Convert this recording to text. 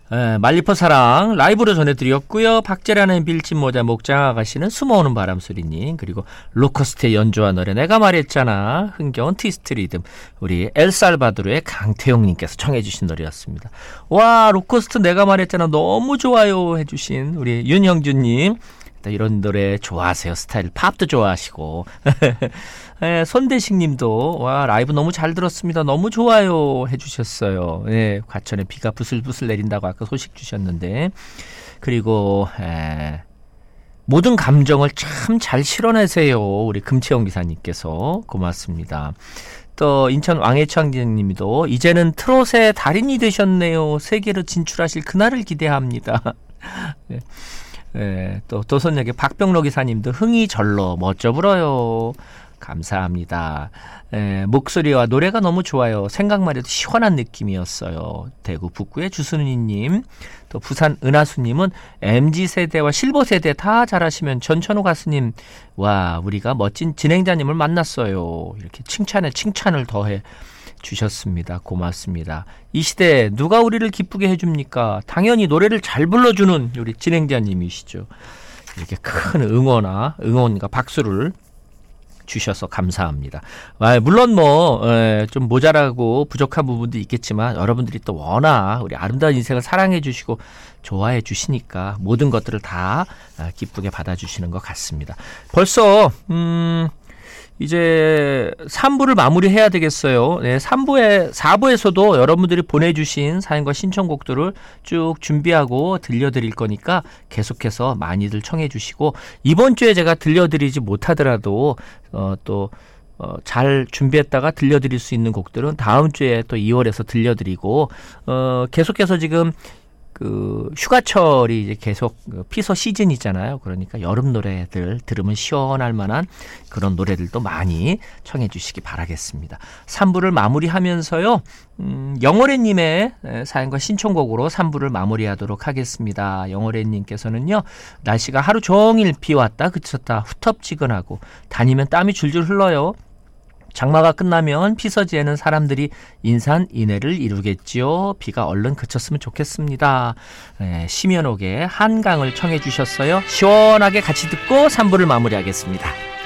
말리포 사랑 라이브로 전해드렸고요. 박재란의 빌진 모자 목장아가씨는 숨어오는 바람소리님, 그리고 로커스트의 연주와 노래 내가 말했잖아, 흥겨운 트위스트 리듬 우리 엘살바도르의 강태용님께서 청해 주신 노래였습니다. 와, 로커스트 내가 말했잖아 너무 좋아요 해주신 우리 윤형준님, 이런 노래 좋아하세요. 스타일 팝도 좋아하시고 손대식님도 와, 라이브 너무 잘 들었습니다. 너무 좋아요 해주셨어요. 과천에 비가 부슬부슬 내린다고 아까 소식 주셨는데, 그리고 모든 감정을 참 잘 실어내세요. 우리 금채영 기사님께서 고맙습니다. 또 인천 왕해창님도 이제는 트롯의 달인이 되셨네요. 세계로 진출하실 그날을 기대합니다. 또 도선역의 박병록 기사님도 흥이 절로 멋져 불어요. 감사합니다. 목소리와 노래가 너무 좋아요. 생각만 해도 시원한 느낌이었어요. 대구 북구의 주순이님, 또 부산 은하수님은 MZ세대와 실버세대 다 잘하시면 전천후 가수님, 와, 우리가 멋진 진행자님을 만났어요. 이렇게 칭찬에 칭찬을 더해 주셨습니다. 고맙습니다. 이 시대에 누가 우리를 기쁘게 해줍니까? 당연히 노래를 잘 불러주는 우리 진행자님이시죠. 이렇게 큰 응원과 박수를 주셔서 감사합니다. 물론 좀 모자라고 부족한 부분도 있겠지만 여러분들이 또 워낙 우리 아름다운 인생을 사랑해 주시고 좋아해 주시니까 모든 것들을 다 기쁘게 받아주시는 것 같습니다. 벌써 이제 3부를 마무리해야 되겠어요. 4부에서도 여러분들이 보내주신 사연과 신청곡들을 쭉 준비하고 들려드릴 거니까 계속해서 많이들 청해 주시고, 이번 주에 제가 들려드리지 못하더라도 잘 준비했다가 들려드릴 수 있는 곡들은 다음 주에 또 2월에서 들려드리고, 계속해서 지금 휴가철이 이제 계속 피서 시즌이잖아요. 그러니까 여름 노래들 들으면 시원할 만한 그런 노래들도 많이 청해 주시기 바라겠습니다. 3부를 마무리하면서요, 영월애님의 사연과 신청곡으로 3부를 마무리하도록 하겠습니다. 영월애님께서는요, 날씨가 하루 종일 비 왔다 그쳤다 후텁지근하고 다니면 땀이 줄줄 흘러요. 장마가 끝나면 피서지에는 사람들이 인산인해를 이루겠지요. 비가 얼른 그쳤으면 좋겠습니다. 심연옥의 한강을 청해 주셨어요. 시원하게 같이 듣고 3부를 마무리하겠습니다.